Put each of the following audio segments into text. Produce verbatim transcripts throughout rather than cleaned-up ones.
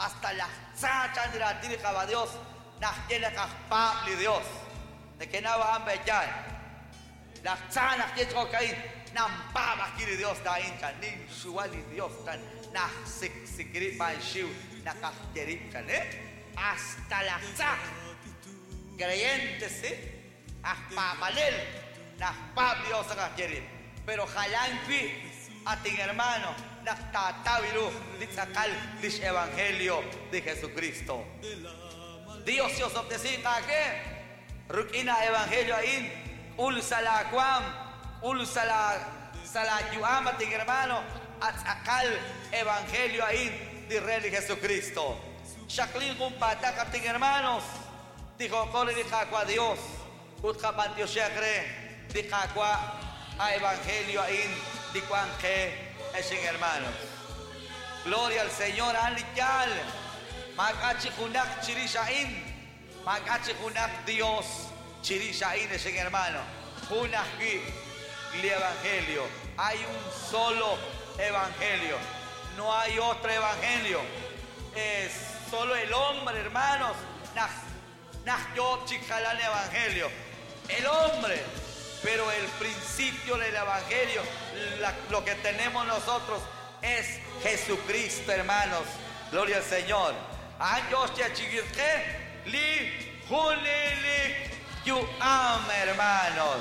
hasta la chacha de la tira Dios, nas tiene que Dios. De que nada han bellado. La chacha que es cocaína, nampaba quiere Dios da inca, nin suali Dios tan, na se se quiere para shiu, na cajerí, ¿eh? Hasta la chacha. Creyentes, ¿sí? Hasta Malel, na pa Dios cajerí. Pero jalanpi a ti hermano, na tataviru, disacal, dis evangelio de Jesucristo. Dios Dios obtesika que Rukina evangelio ahí, ulsa la quam, ulsa la sala yuama ti hermano, atakal evangelio ahí de Rey de Jesucristo. Shaklin un pataka ti hermanos, dijo corre de a Dios, utka pantio shakre, de aqua a evangelio ahí, de cuan que es en hermanos. Gloria al Señor, alikal, magachi kunak chirishain. Magache kunak Dios, chirishain es en hermano. Kunak el evangelio. Hay un solo evangelio. No hay otro evangelio. Es solo el hombre, hermanos. Nah yo chicalan evangelio. El hombre. Pero el principio del evangelio, la, lo que tenemos nosotros es Jesucristo, hermanos. Gloria al Señor. Años ya chiquirque. Li Julili you am, hermanos.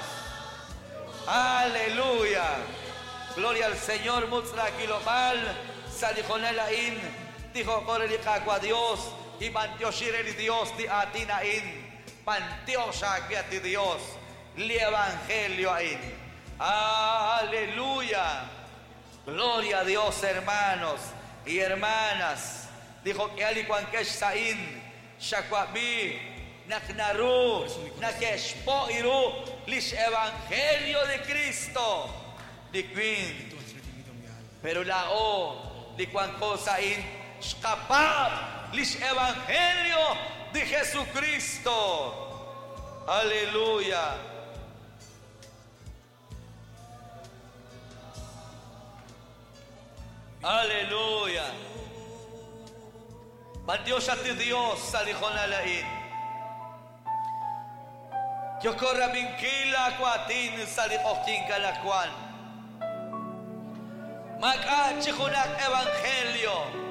Aleluya. Gloria al Señor. Mutsra kilopal. Salijonelain. Dijo corelica a Dios. Y mantioshir el Dios di atinain. Panteosha que a ti Dios. Li evangelio ain. Aleluya. Gloria a Dios, hermanos y hermanas. Dijo que ali cuanquesh sain. Shakwabi, Naknaru, Nakeshpo Iru, Lish Evangelio de Cristo, de Queen. Pero la O, de cuan cosa in, Shkapab, Lish Evangelio de Jesucristo. Aleluya. Aleluya. Dios a ti Dios salijón a la in. Yo corra minquila cuatin salijokin calacuan. Macachijunak evangelio.